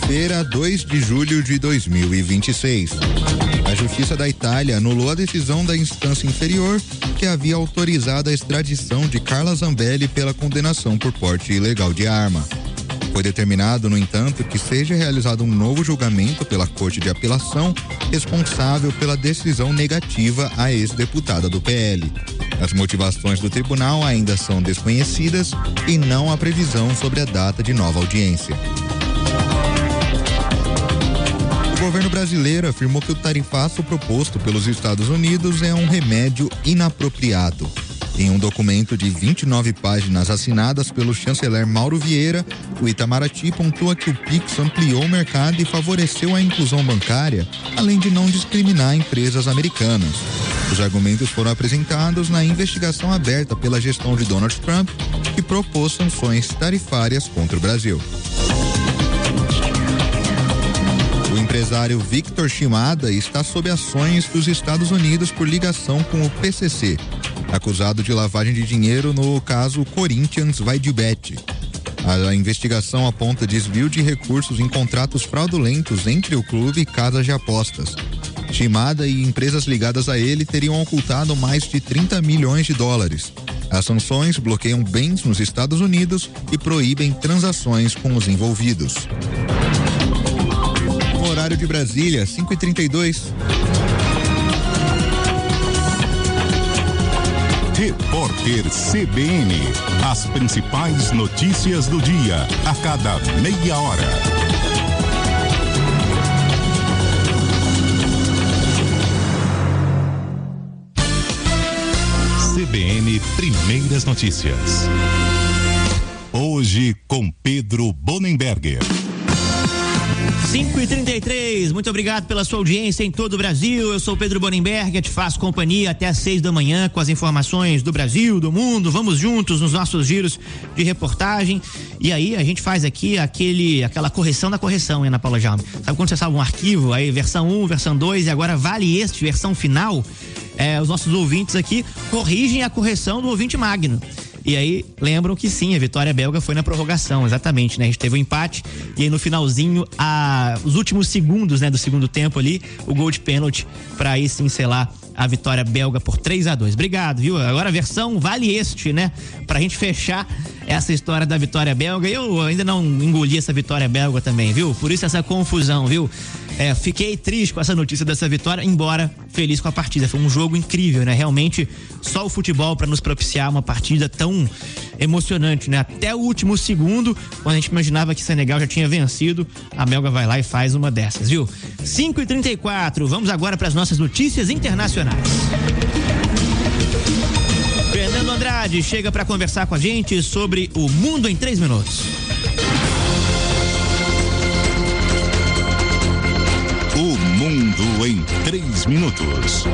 segunda-feira, 2 de julho de 2026. A Justiça da Itália anulou a decisão da instância inferior que havia autorizado a extradição de Carla Zambelli pela condenação por porte ilegal de arma. Foi determinado, no entanto, que seja realizado um novo julgamento pela Corte de Apelação, responsável pela decisão negativa à ex-deputada do PL. As motivações do tribunal ainda são desconhecidas e não há previsão sobre a data de nova audiência. O governo brasileiro afirmou que o tarifaço proposto pelos Estados Unidos é um remédio inapropriado. Em um documento de 29 páginas assinadas pelo chanceler Mauro Vieira, o Itamaraty pontua que o Pix ampliou o mercado e favoreceu a inclusão bancária, além de não discriminar empresas americanas. Os argumentos foram apresentados na investigação aberta pela gestão de Donald Trump, que propôs sanções tarifárias contra o Brasil. O empresário Victor Shimada está sob ações dos Estados Unidos por ligação com o PCC, acusado de lavagem de dinheiro no caso Corinthians Vai de Bet. A investigação aponta desvio de recursos em contratos fraudulentos entre o clube e casas de apostas. Shimada e empresas ligadas a ele teriam ocultado mais de 30 milhões de dólares. As sanções bloqueiam bens nos Estados Unidos e proíbem transações com os envolvidos. No horário de Brasília, 5h32. Repórter CBN. As principais notícias do dia, a cada meia hora. CBN Primeiras Notícias. Hoje com Pedro Bonenberger. 5h33, muito obrigado pela sua audiência em todo o Brasil. Eu sou Pedro Bonenberger, te faço companhia até às 6 da manhã com as informações do Brasil, do mundo. Vamos juntos nos nossos giros de reportagem. E aí a gente faz aqui aquela correção da correção, Ana Paula Jaume. Sabe quando você salva um arquivo, aí versão 1, versão 2 e agora vale este, versão final? Os nossos ouvintes aqui corrigem a correção do ouvinte Magno. E aí, lembram que sim, a vitória belga foi na prorrogação, exatamente, né? A gente teve um empate e aí no finalzinho, os últimos segundos, né, do segundo tempo ali, o gol de pênalti pra aí sim selar a vitória belga por 3-2. Obrigado, viu? Agora a versão vale este, né? Pra gente fechar essa história da vitória belga. Eu ainda não engoli essa vitória belga também, viu? Por isso essa confusão, viu? Fiquei triste com essa notícia dessa vitória, embora feliz com a partida. Foi um jogo incrível, né? Realmente, só o futebol para nos propiciar uma partida tão emocionante, né? Até o último segundo, quando a gente imaginava que Senegal já tinha vencido, a belga vai lá e faz uma dessas, viu? 5h34, vamos agora para as nossas notícias internacionais. Fernando Andrade chega para conversar com a gente sobre o Mundo em 3 minutos. O Mundo em 3 minutos.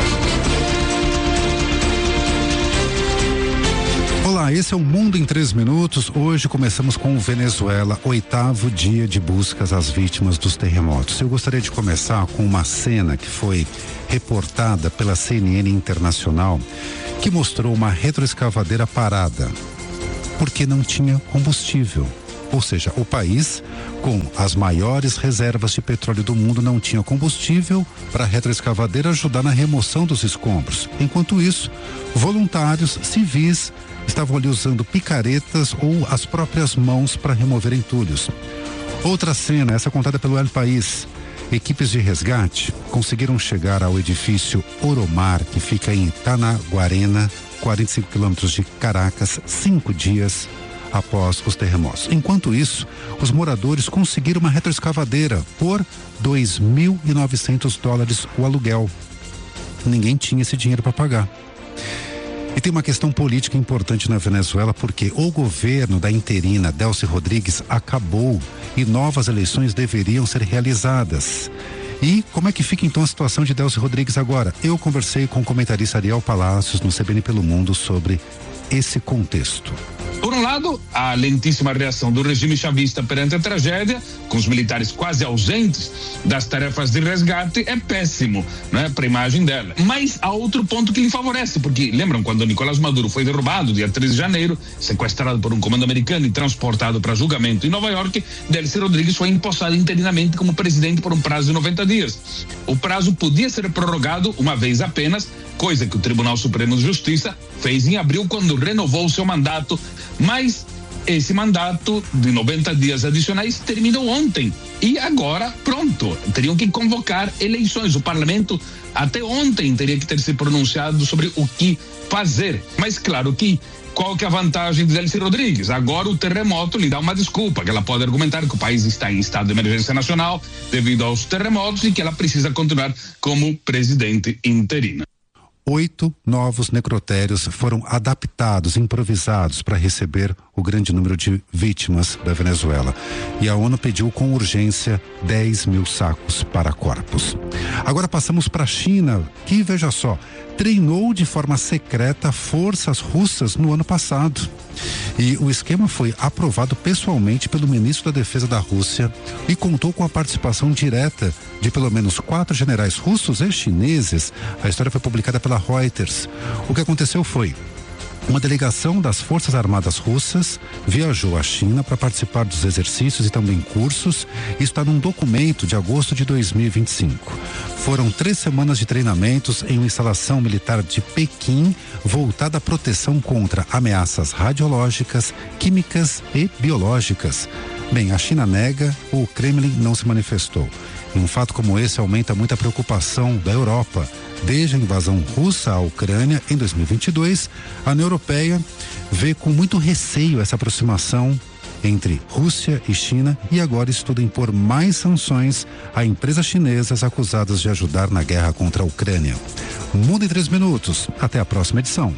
Olá, esse é o Mundo em 3 minutos. Hoje começamos com Venezuela, 8º dia de buscas às vítimas dos terremotos. Eu gostaria de começar com uma cena que foi reportada pela CNN Internacional, que mostrou uma retroescavadeira parada, porque não tinha combustível. Ou seja, o país, com as maiores reservas de petróleo do mundo, não tinha combustível para a retroescavadeira ajudar na remoção dos escombros. Enquanto isso, voluntários civis estavam ali usando picaretas ou as próprias mãos para remover entulhos. Outra cena, essa contada pelo El País. Equipes de resgate conseguiram chegar ao edifício Oromar, que fica em Tanaguarena, 45 quilômetros de Caracas, 5 dias após os terremotos. Enquanto isso, os moradores conseguiram uma retroescavadeira por $2.900 o aluguel. Ninguém tinha esse dinheiro para pagar. E tem uma questão política importante na Venezuela, porque o governo da interina Delcy Rodrigues acabou e novas eleições deveriam ser realizadas. E como é que fica então a situação de Delcy Rodrigues agora? Eu conversei com o comentarista Ariel Palacios no CBN Pelo Mundo sobre esse contexto. Por um lado, lado, a lentíssima reação do regime chavista perante a tragédia, com os militares quase ausentes das tarefas de resgate, é péssimo, né, para a imagem dela. Mas há outro ponto que lhe favorece, porque lembram quando Nicolás Maduro foi derrubado, dia 13 de janeiro, sequestrado por um comando americano e transportado para julgamento em Nova York, Delcy Rodrigues foi empossado interinamente como presidente por um prazo de 90 dias. O prazo podia ser prorrogado uma vez apenas, coisa que o Tribunal Supremo de Justiça fez em abril quando renovou seu mandato, mas esse mandato de 90 dias adicionais terminou ontem e agora, pronto, teriam que convocar eleições. O parlamento até ontem teria que ter se pronunciado sobre o que fazer, mas claro que qual que é a vantagem de Delcy Rodrigues? Agora o terremoto lhe dá uma desculpa, que ela pode argumentar que o país está em estado de emergência nacional devido aos terremotos e que ela precisa continuar como presidente interina. 8 novos necrotérios foram adaptados, improvisados para receber o grande número de vítimas da Venezuela. E a ONU pediu com urgência 10 mil sacos para corpos. Agora passamos para a China, que, veja só, treinou de forma secreta forças russas no ano passado. E o esquema foi aprovado pessoalmente pelo ministro da Defesa da Rússia e contou com a participação direta de pelo menos 4 generais russos e chineses. A história foi publicada pela Reuters. O que aconteceu foi: uma delegação das Forças Armadas Russas viajou à China para participar dos exercícios e também cursos. Isso está num documento de agosto de 2025. Foram 3 semanas de treinamentos em uma instalação militar de Pequim voltada à proteção contra ameaças radiológicas, químicas e biológicas. Bem, a China nega, o Kremlin não se manifestou. E um fato como esse aumenta muito a preocupação da Europa. Desde a invasão russa à Ucrânia em 2022, a União Europeia vê com muito receio essa aproximação entre Rússia e China e agora estuda impor mais sanções a empresas chinesas acusadas de ajudar na guerra contra a Ucrânia. Mundo em 3 minutos. Até a próxima edição.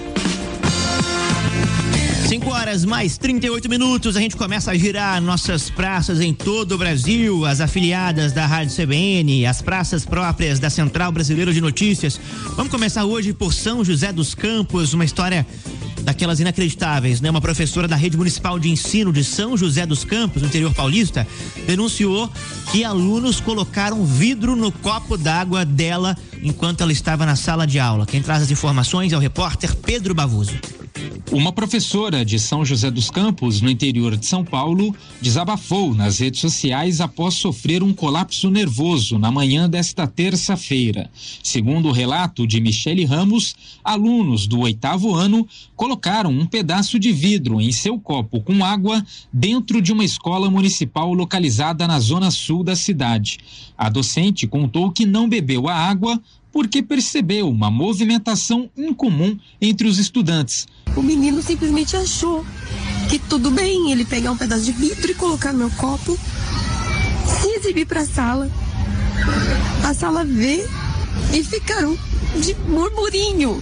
5 horas mais 38 minutos, a gente começa a girar nossas praças em todo o Brasil, as afiliadas da Rádio CBN, as praças próprias da Central Brasileira de Notícias. Vamos começar hoje por São José dos Campos, uma história daquelas inacreditáveis, né? Uma professora da Rede Municipal de Ensino de São José dos Campos, no interior paulista, denunciou que alunos colocaram vidro no copo d'água dela enquanto ela estava na sala de aula. Quem traz as informações é o repórter Pedro Bavuso. Uma professora de São José dos Campos, no interior de São Paulo, desabafou nas redes sociais após sofrer um colapso nervoso na manhã desta terça-feira. Segundo o relato de Michele Ramos, alunos do 8º ano colocaram um pedaço de vidro em seu copo com água dentro de uma escola municipal localizada na zona sul da cidade. A docente contou que não bebeu a água porque percebeu uma movimentação incomum entre os estudantes. O menino simplesmente achou que tudo bem ele pegar um pedaço de vidro e colocar no meu copo, se exibir para a sala ver e ficaram de murmurinho.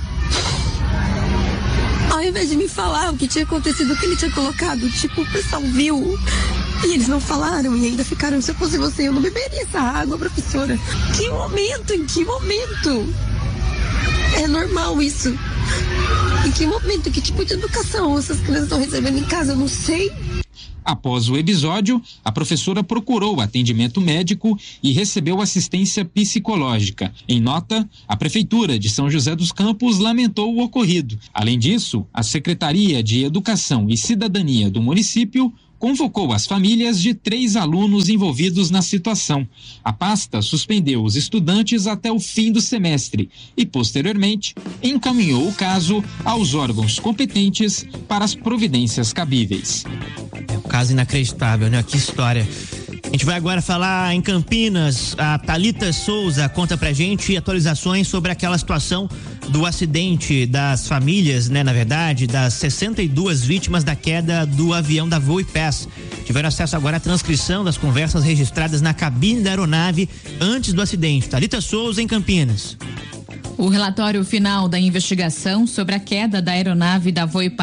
Ao invés de me falar o que tinha acontecido, o que ele tinha colocado, tipo, o pessoal viu e eles não falaram e ainda ficaram: se eu fosse você, eu não beberia essa água, professora. Que momento? Em que momento? É normal isso? Em que momento? Que tipo de educação essas crianças estão recebendo em casa? Eu não sei. Após o episódio, a professora procurou atendimento médico e recebeu assistência psicológica. Em nota, a Prefeitura de São José dos Campos lamentou o ocorrido. Além disso, a Secretaria de Educação e Cidadania do município convocou as famílias de 3 alunos envolvidos na situação. A pasta suspendeu os estudantes até o fim do semestre e, posteriormente, encaminhou o caso aos órgãos competentes para as providências cabíveis. É um caso inacreditável, né? Que história. A gente vai agora falar em Campinas. A Thalita Souza conta pra gente atualizações sobre aquela situação do acidente das famílias, né? Na verdade, das 62 vítimas da queda do avião da Voipass. Tiveram acesso agora à transcrição das conversas registradas na cabine da aeronave antes do acidente. Thalita Souza em Campinas. O relatório final da investigação sobre a queda da aeronave da Voipass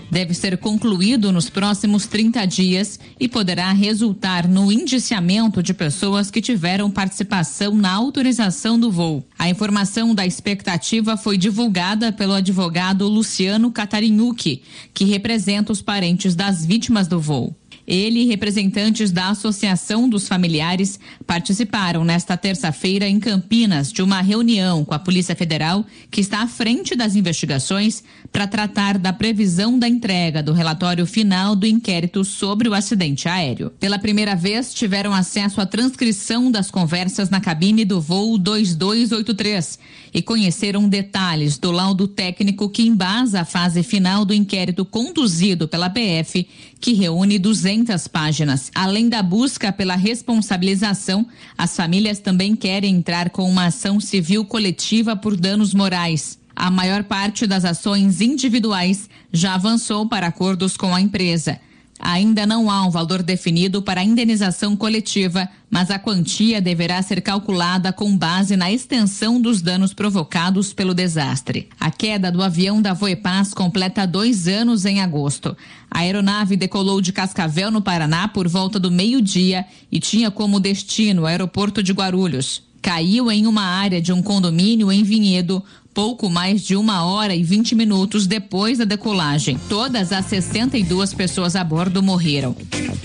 Deve ser concluído nos próximos 30 dias e poderá resultar no indiciamento de pessoas que tiveram participação na autorização do voo. A informação da expectativa foi divulgada pelo advogado Luciano Catarinhucchi, que representa os parentes das vítimas do voo. Ele e representantes da Associação dos Familiares participaram nesta terça-feira em Campinas de uma reunião com a Polícia Federal, que está à frente das investigações, para tratar da previsão da entrega do relatório final do inquérito sobre o acidente aéreo. Pela primeira vez, tiveram acesso à transcrição das conversas na cabine do voo 2283 e conheceram detalhes do laudo técnico que embasa a fase final do inquérito conduzido pela PF, que reúne 200 páginas. Além da busca pela responsabilização, as famílias também querem entrar com uma ação civil coletiva por danos morais. A maior parte das ações individuais já avançou para acordos com a empresa. Ainda não há um valor definido para a indenização coletiva, mas a quantia deverá ser calculada com base na extensão dos danos provocados pelo desastre. A queda do avião da Voepaz completa 2 anos em agosto. A aeronave decolou de Cascavel, no Paraná, por volta do meio-dia e tinha como destino o aeroporto de Guarulhos. Caiu em uma área de um condomínio em Vinhedo, pouco mais de 1 hora e 20 minutos depois da decolagem. Todas as 62 pessoas a bordo morreram.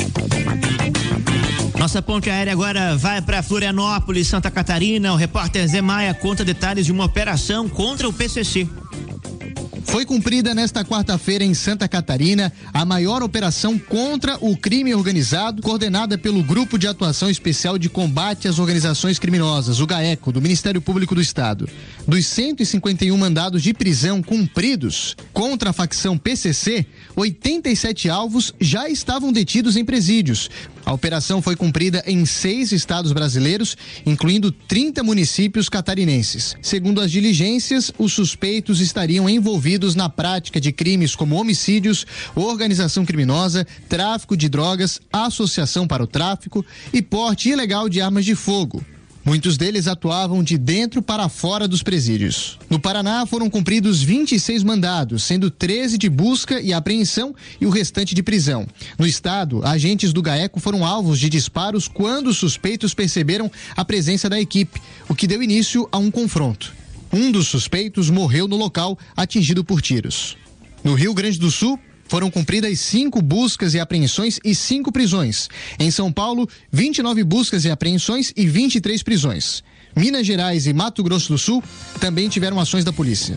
Nossa ponte aérea agora vai para Florianópolis, Santa Catarina. O repórter Zé Maia conta detalhes de uma operação contra o PCC. Foi cumprida nesta quarta-feira em Santa Catarina a maior operação contra o crime organizado, coordenada pelo Grupo de Atuação Especial de Combate às Organizações Criminosas, o GAECO, do Ministério Público do Estado. Dos 151 mandados de prisão cumpridos contra a facção PCC, 87 alvos já estavam detidos em presídios. A operação foi cumprida em 6 estados brasileiros, incluindo 30 municípios catarinenses. Segundo as diligências, os suspeitos estariam envolvidos na prática de crimes como homicídios, organização criminosa, tráfico de drogas, associação para o tráfico e porte ilegal de armas de fogo. Muitos deles atuavam de dentro para fora dos presídios. No Paraná foram cumpridos 26 mandados, sendo 13 de busca e apreensão e o restante de prisão. No estado, agentes do GAECO foram alvos de disparos quando os suspeitos perceberam a presença da equipe, o que deu início a um confronto. Um dos suspeitos morreu no local, atingido por tiros. No Rio Grande do Sul, foram cumpridas 5 buscas e apreensões e 5 prisões. Em São Paulo, 29 buscas e apreensões e 23 prisões. Minas Gerais e Mato Grosso do Sul também tiveram ações da polícia.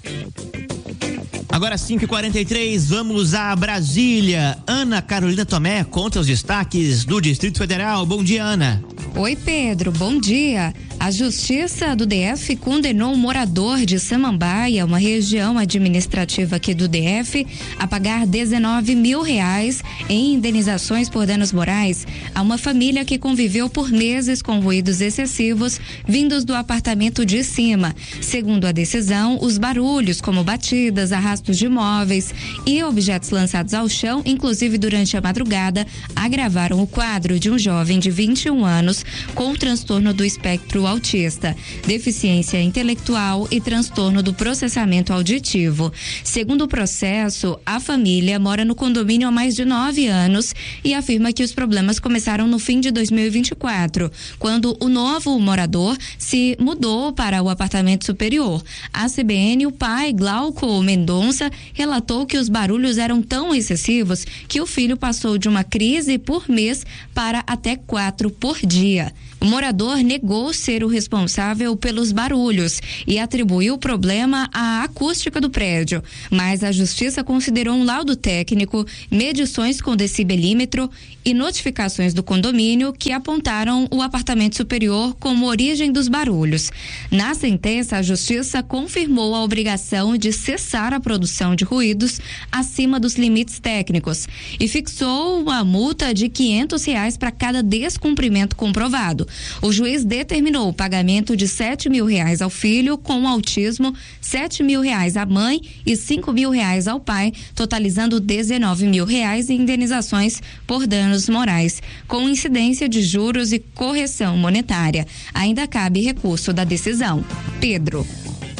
Agora 5h43, vamos a Brasília. Ana Carolina Tomé conta os destaques do Distrito Federal. Bom dia, Ana. Oi, Pedro, bom dia. A Justiça do DF condenou um morador de Samambaia, uma região administrativa aqui do DF, a pagar R$19 mil em indenizações por danos morais a uma família que conviveu por meses com ruídos excessivos vindos do apartamento de cima. Segundo a decisão, os barulhos, como batidas, arrastos de móveis e objetos lançados ao chão, inclusive durante a madrugada, agravaram o quadro de um jovem de 21 anos com transtorno do espectro autista, deficiência intelectual e transtorno do processamento auditivo. Segundo o processo, a família mora no condomínio há mais de 9 anos e afirma que os problemas começaram no fim de 2024, quando o novo morador se mudou para o apartamento superior. A CBN, o pai, Glauco Mendonça, relatou que os barulhos eram tão excessivos que o filho passou de uma crise por mês para até 4 por dia. O morador negou ser o responsável pelos barulhos e atribuiu o problema à acústica do prédio, mas a Justiça considerou um laudo técnico, medições com decibelímetro e notificações do condomínio que apontaram o apartamento superior como origem dos barulhos. Na sentença, a Justiça confirmou a obrigação de cessar a produção de ruídos acima dos limites técnicos e fixou uma multa de R$500 para cada descumprimento comprovado. O juiz determinou o pagamento de R$7 mil ao filho com autismo, R$7 mil à mãe e R$5 mil ao pai, totalizando R$19 mil em indenizações por danos morais, com incidência de juros e correção monetária. Ainda cabe recurso da decisão. Pedro.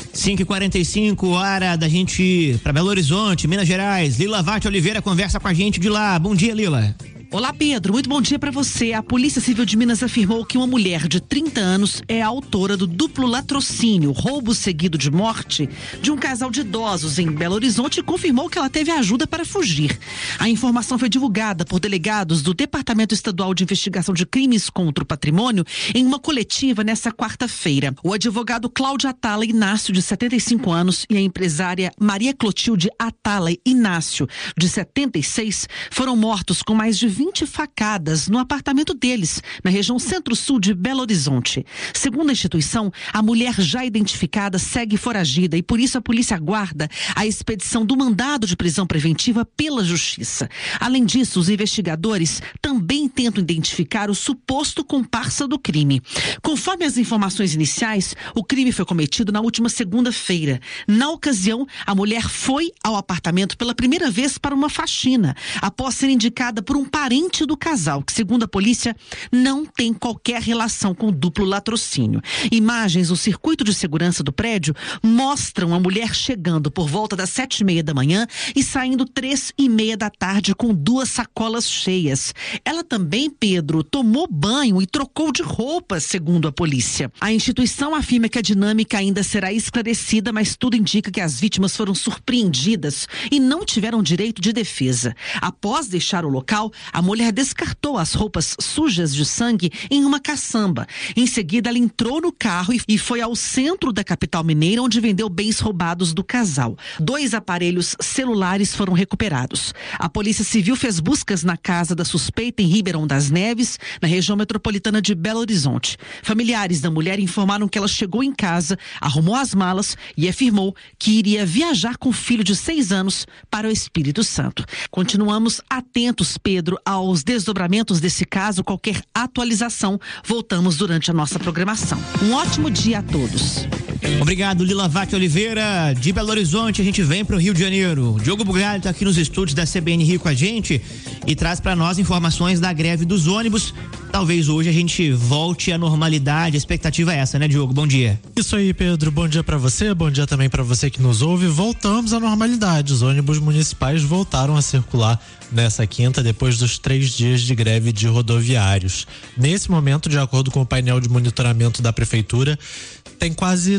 5h45, hora da gente ir para Belo Horizonte, Minas Gerais. Lila Vatti Oliveira conversa com a gente de lá. Bom dia, Lila. Olá, Pedro. Muito bom dia para você. A Polícia Civil de Minas afirmou que uma mulher de 30 anos é a autora do duplo latrocínio, roubo seguido de morte, de um casal de idosos em Belo Horizonte, e confirmou que ela teve ajuda para fugir. A informação foi divulgada por delegados do Departamento Estadual de Investigação de Crimes contra o Patrimônio em uma coletiva nesta quarta-feira. O advogado Cláudio Atala Inácio, de 75 anos, e a empresária Maria Clotilde Atala Inácio, de 76, foram mortos com mais de 20 facadas no apartamento deles, na região centro-sul de Belo Horizonte. Segundo a instituição, a mulher já identificada segue foragida e por isso a polícia aguarda a expedição do mandado de prisão preventiva pela Justiça. Além disso, os investigadores também tentam identificar o suposto comparsa do crime. Conforme as informações iniciais, o crime foi cometido na última segunda-feira. Na ocasião, a mulher foi ao apartamento pela primeira vez para uma faxina, após ser indicada por um parente do casal, que segundo a polícia não tem qualquer relação com o duplo latrocínio. Imagens do circuito de segurança do prédio mostram a mulher chegando por volta das 7h30 da manhã e saindo 3h30 da tarde com 2 sacolas cheias. Ela também, Pedro, tomou banho e trocou de roupa, segundo a polícia. A instituição afirma que a dinâmica ainda será esclarecida, mas tudo indica que as vítimas foram surpreendidas e não tiveram direito de defesa. Após deixar o local, a mulher descartou as roupas sujas de sangue em uma caçamba. Em seguida, ela entrou no carro e foi ao centro da capital mineira, onde vendeu bens roubados do casal. 2 aparelhos celulares foram recuperados. A Polícia Civil fez buscas na casa da suspeita em Ribeirão das Neves, na região metropolitana de Belo Horizonte. Familiares da mulher informaram que ela chegou em casa, arrumou as malas e afirmou que iria viajar com o filho de 6 anos para o Espírito Santo. Continuamos atentos, Pedro, aos desdobramentos desse caso. Qualquer atualização, voltamos durante a nossa programação. Um ótimo dia a todos. Obrigado, Lila Vatti Oliveira. De Belo Horizonte, a gente vem para o Rio de Janeiro. Diogo Bugalho está aqui nos estúdios da CBN Rio com a gente e traz para nós informações da greve dos ônibus. Talvez hoje a gente volte à normalidade. A expectativa é essa, né, Diogo? Bom dia. Isso aí, Pedro. Bom dia para você, bom dia também para você que nos ouve. Voltamos à normalidade. Os ônibus municipais voltaram a circular nessa quinta, depois dos 3 dias de greve de rodoviários. Nesse momento, de acordo com o painel de monitoramento da prefeitura, tem quase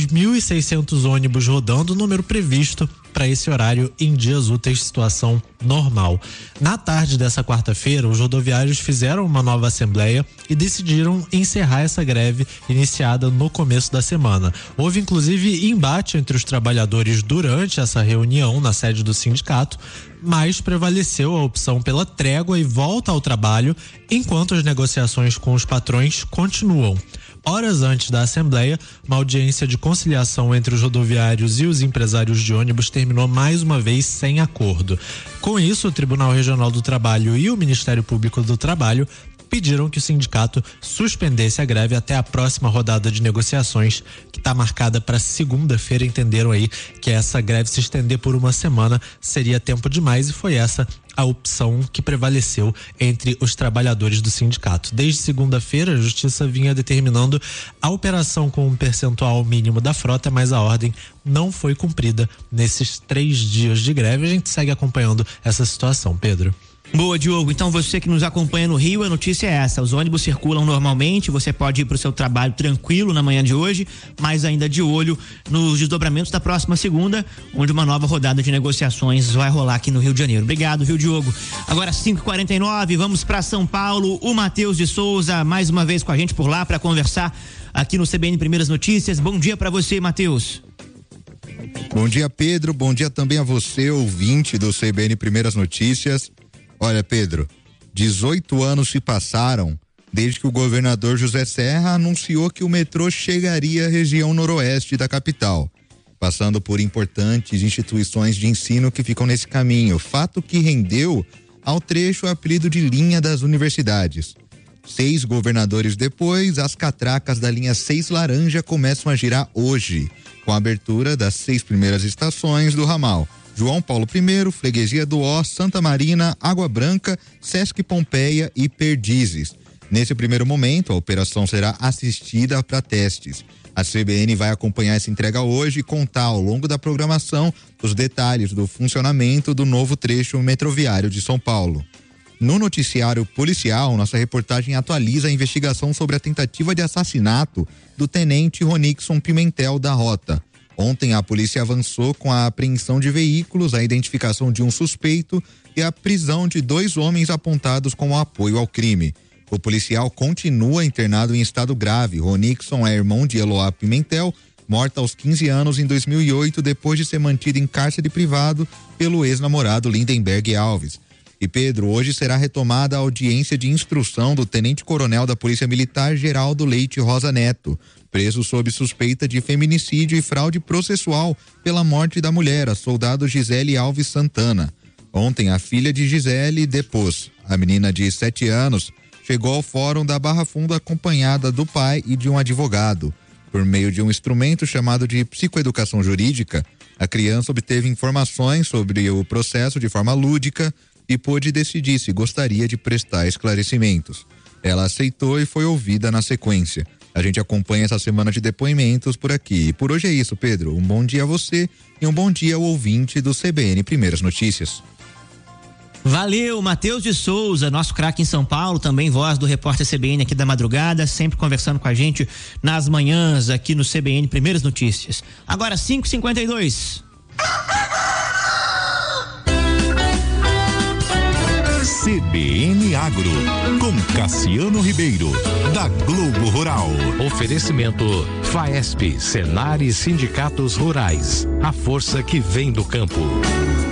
2.600 ônibus rodando, número previsto para esse horário em dias úteis, situação normal. Na tarde dessa quarta-feira, os rodoviários fizeram uma nova assembleia e decidiram encerrar essa greve iniciada no começo da semana. Houve inclusive embate entre os trabalhadores durante essa reunião na sede do sindicato, mas prevaleceu a opção pela trégua e volta ao trabalho, enquanto as negociações com os patrões continuam. Horas antes da assembleia, uma audiência de conciliação entre os rodoviários e os empresários de ônibus terminou mais uma vez sem acordo. Com isso, o Tribunal Regional do Trabalho e o Ministério Público do Trabalho pediram que o sindicato suspendesse a greve até a próxima rodada de negociações, que está marcada para segunda-feira. Entenderam aí que essa greve se estender por uma semana seria tempo demais, e foi essa a opção que prevaleceu entre os trabalhadores do sindicato. Desde segunda-feira, a Justiça vinha determinando a operação com um percentual mínimo da frota, mas a ordem não foi cumprida nesses 3 dias de greve. A gente segue acompanhando essa situação, Pedro. Boa, Diogo. Então você que nos acompanha no Rio, a notícia é essa: os ônibus circulam normalmente, você pode ir para o seu trabalho tranquilo na manhã de hoje, mas ainda de olho nos desdobramentos da próxima segunda, onde uma nova rodada de negociações vai rolar aqui no Rio de Janeiro. Obrigado, viu, Diogo? Agora 5h49, vamos para São Paulo. O Matheus de Souza mais uma vez com a gente por lá para conversar aqui no CBN Primeiras Notícias. Bom dia para você, Matheus. Bom dia, Pedro. Bom dia também a você, ouvinte do CBN Primeiras Notícias. Olha, Pedro, 18 anos se passaram desde que o governador José Serra anunciou que o metrô chegaria à região noroeste da capital, passando por importantes instituições de ensino que ficam nesse caminho, fato que rendeu ao trecho o apelido de linha das universidades. 6 governadores depois, as catracas da linha 6 laranja começam a girar hoje, com a abertura das 6 primeiras estações do ramal: João Paulo I, Freguesia do Ó, Santa Marina, Água Branca, Sesc Pompeia e Perdizes. Nesse primeiro momento, a operação será assistida para testes. A CBN vai acompanhar essa entrega hoje e contar ao longo da programação os detalhes do funcionamento do novo trecho metroviário de São Paulo. No noticiário policial, nossa reportagem atualiza a investigação sobre a tentativa de assassinato do tenente Ronixon Pimentel da Rota. Ontem, a polícia avançou com a apreensão de veículos, a identificação de um suspeito e a prisão de 2 homens apontados como apoio ao crime. O policial continua internado em estado grave. Ronixon é irmão de Eloá Pimentel, morta aos 15 anos em 2008, depois de ser mantida em cárcere privado pelo ex-namorado Lindenberg Alves. E Pedro, hoje será retomada a audiência de instrução do tenente-coronel da Polícia Militar Geraldo Leite Rosa Neto, preso sob suspeita de feminicídio e fraude processual pela morte da mulher, a soldado Gisele Alves Santana. Ontem, a filha de Gisele depôs. A menina de 7 anos chegou ao fórum da Barra Funda acompanhada do pai e de um advogado. Por meio de um instrumento chamado de psicoeducação jurídica, a criança obteve informações sobre o processo de forma lúdica e pôde decidir se gostaria de prestar esclarecimentos. Ela aceitou e foi ouvida na sequência. A gente acompanha essa semana de depoimentos por aqui. E por hoje é isso, Pedro. Um bom dia a você e um bom dia ao ouvinte do CBN Primeiras Notícias. Valeu, Matheus de Souza, nosso craque em São Paulo, também voz do repórter CBN aqui da madrugada, sempre conversando com a gente nas manhãs aqui no CBN Primeiras Notícias. Agora 5h52. CBN Agro, com Cassiano Ribeiro, da Globo Rural. Oferecimento FAESP, Senar e Sindicatos Rurais. A força que vem do campo.